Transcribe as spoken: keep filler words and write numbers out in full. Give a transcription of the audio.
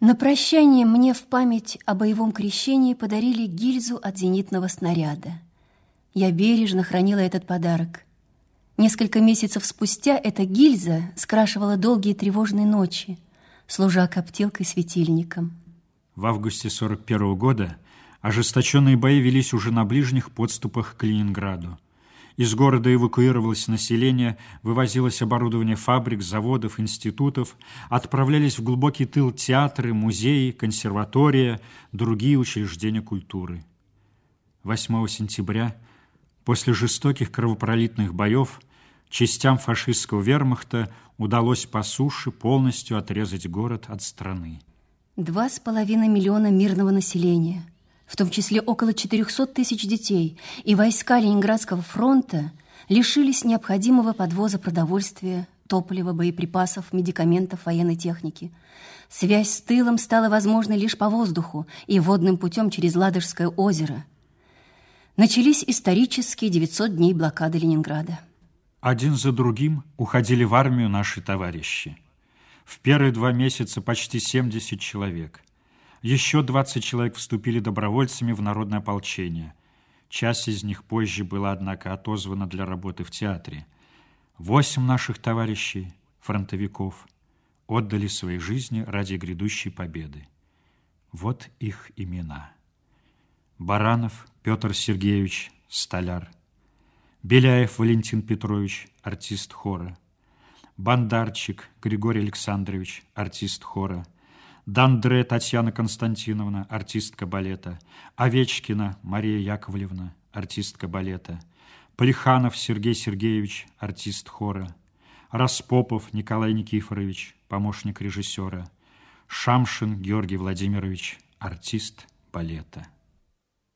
На прощание мне в память о боевом крещении подарили гильзу от зенитного снаряда. Я бережно хранила этот подарок. Несколько месяцев спустя эта гильза скрашивала долгие тревожные ночи, служа коптилкой-светильником. В августе сорок первого года ожесточенные бои велись уже на ближних подступах к Ленинграду. Из города эвакуировалось население, вывозилось оборудование фабрик, заводов, институтов, отправлялись в глубокий тыл театры, музеи, консерватория, другие учреждения культуры. восьмого сентября, после жестоких кровопролитных боев, частям фашистского вермахта удалось по суше полностью отрезать город от страны. Два с половиной миллиона мирного населения, в том числе около четырехсот тысяч детей, и войска Ленинградского фронта лишились необходимого подвоза продовольствия, топлива, боеприпасов, медикаментов, военной техники. Связь с тылом стала возможной лишь по воздуху и водным путем через Ладожское озеро. Начались исторические девятьсот дней блокады Ленинграда. Один за другим уходили в армию наши товарищи. В первые два месяца почти семьдесят человек. Еще двадцать человек вступили добровольцами в народное ополчение. Часть из них позже была, однако, отозвана для работы в театре. Восемь наших товарищей, фронтовиков, отдали свои жизни ради грядущей победы. Вот их имена. Баранов Петр Сергеевич, столяр. Беляев Валентин Петрович, артист хора. Бандарчик Григорий Александрович, артист хора. Дандре Татьяна Константиновна, артистка балета. Овечкина Мария Яковлевна, артистка балета. Плеханов Сергей Сергеевич, артист хора. Распопов Николай Никифорович, помощник режиссера. Шамшин Георгий Владимирович, артист балета.